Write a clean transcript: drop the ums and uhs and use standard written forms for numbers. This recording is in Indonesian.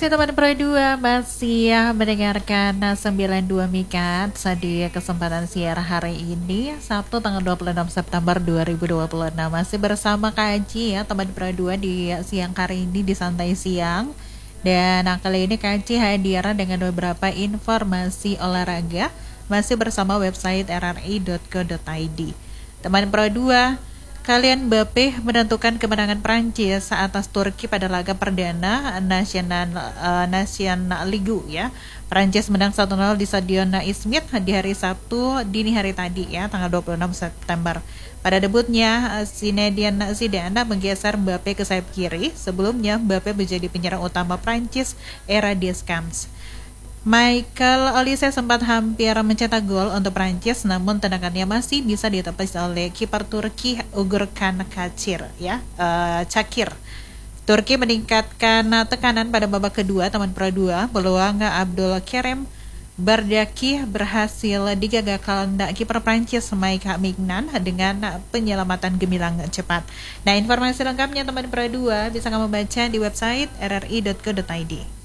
kasih teman Pro 2 masih mendengarkan 92 Mikat di kesempatan siar hari ini Sabtu tanggal 26 September 2026. Masih bersama Kak Aji ya teman Pro 2 di siang hari ini di Santai Siang. Dan kali ini Kak Aji hadir dengan beberapa informasi olahraga masih bersama website rri.co.id. Teman Pro 2, Kylian Mbappe menentukan kemenangan Prancis atas Turki pada laga perdana National League ya. Prancis menang 1-0 di Stadion Ismit di hari Sabtu dini hari tadi ya, tanggal 26 September. Pada debutnya, Zinedine Zidane menggeser Mbappe ke sayap kiri. Sebelumnya, Mbappe menjadi penyerang utama Prancis era Deschamps. Michael Olise sempat hampir mencetak gol untuk Prancis, namun tendangannya masih bisa ditepis oleh kiper Turki Ugurkan Çakir. Turki meningkatkan tekanan pada babak kedua teman Pro 2. Peluang Abdul Kerem Bardaki berhasil digagalkan kiper Prancis Mike Mignan dengan penyelamatan gemilang cepat. Nah, informasi lengkapnya teman Pro 2 bisa kamu baca di website rri.co.id.